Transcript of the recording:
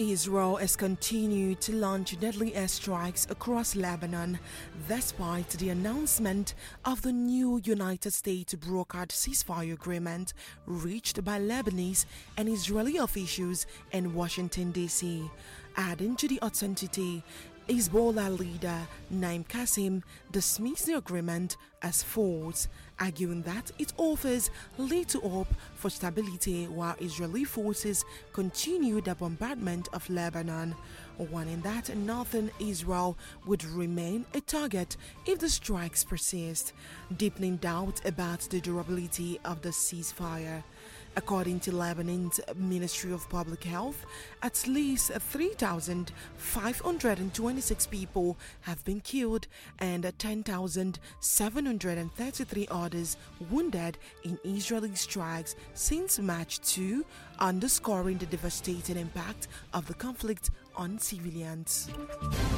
Israel has continued to launch deadly airstrikes across Lebanon despite the announcement of the new United States brokered ceasefire agreement reached by Lebanese and Israeli officials in Washington, D.C. Adding to the uncertainty, Hezbollah leader Naim Qassem dismissed the agreement as false, arguing that it offers little hope for stability while Israeli forces continue the bombardment of Lebanon, warning that northern Israel would remain a target if the strikes persist, deepening doubt about the durability of the ceasefire. According to Lebanon's Ministry of Public Health, at least 3,526 people have been killed and 10,733 others wounded in Israeli strikes since March 2, underscoring the devastating impact of the conflict on civilians.